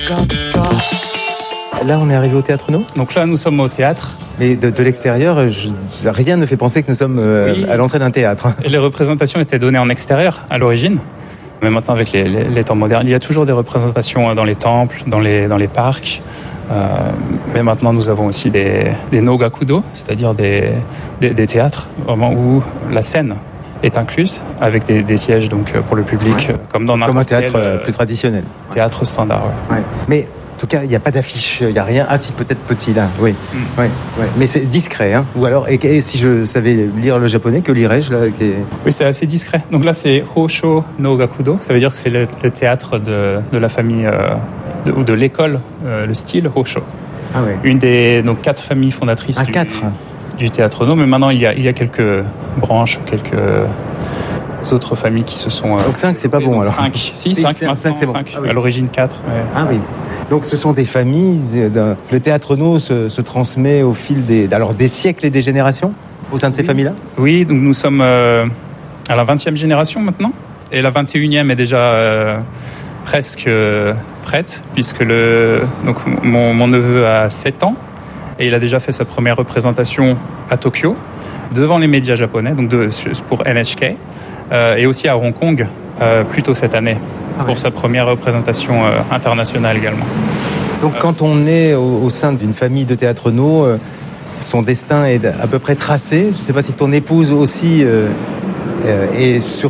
Là, on est arrivé au Théâtre No. Donc là, nous sommes au théâtre. Mais de l'extérieur, rien ne fait penser que nous sommes à l'entrée d'un théâtre. Et les représentations étaient données en extérieur à l'origine. Mais maintenant, avec les temps modernes, il y a toujours des représentations dans les temples, dans les parcs. Mais maintenant, nous avons aussi des no-gakudo, c'est-à-dire des théâtres vraiment où la scène est incluse, avec des sièges donc, pour le public, comme dans un théâtre plus traditionnel. Théâtre standard, ouais. Mais en tout cas, il n'y a pas d'affiche, il n'y a rien. Ah si, peut-être petit là, oui. Ouais. Mais c'est discret, hein. Ou alors, et si je savais lire le japonais, que lirais-je là Oui, c'est assez discret. Donc là, c'est Hosho no Gakudo. Ça veut dire que c'est le théâtre de la famille, ou de l'école, le style Hosho. Ah ouais. Une des 4 familles fondatrices du Théâtre No. Mais maintenant, il y a quelques branches, quelques autres familles qui se sont... Donc 5, c'est pas bon alors. 5 maintenant, 5 c'est bon. 5. Ah oui. À l'origine 4. Ouais. Ah oui. Donc ce sont des familles, le Théâtre No se transmet au fil des siècles et des générations au sein de ces familles-là ? Oui, donc nous sommes à la 20e génération maintenant, et la 21e est déjà presque prête, puisque mon neveu a 7 ans, et il a déjà fait sa première représentation à Tokyo, devant les médias japonais, donc pour NHK, et aussi à Hong Kong, plus tôt cette année. Pour sa première représentation internationale également. Donc quand on est au sein d'une famille de Théâtre No, son destin est à peu près tracé. Je ne sais pas si ton épouse aussi est sur